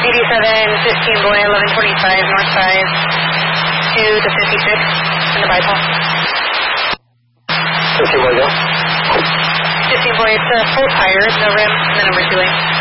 87, 15 boy, 1125 north side to the 56 in the bypass. 15 boy, go. 15 boy, it's a full tire, no rim, and the number 2 lane.